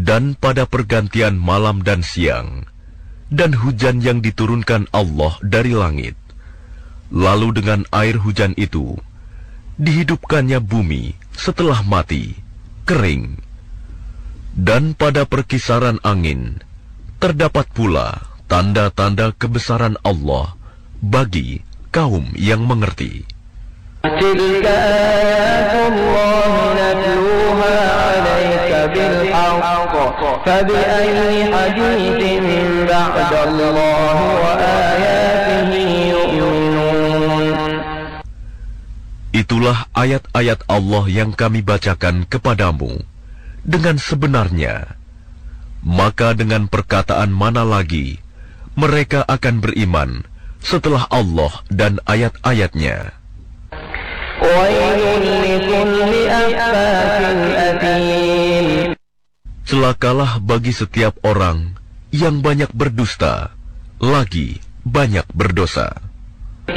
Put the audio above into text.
dan pada pergantian malam dan siang, dan hujan yang diturunkan Allah dari langit. Lalu dengan air hujan itu, dihidupkannya bumi setelah mati, kering. Dan pada perkisaran angin, terdapat pula tanda-tanda kebesaran Allah bagi kaum yang mengerti. تلك آيات الله نتلوها عليك بالحق فبأي حديث بعد الله وآياته يؤمنون. Itulah ayat-ayat Allah yang kami bacakan kepadamu dengan sebenarnya. Maka dengan perkataan mana lagi mereka akan beriman setelah Allah dan ayat-ayatnya. Celakalah bagi setiap orang yang banyak berdusta, lagi banyak berdosa.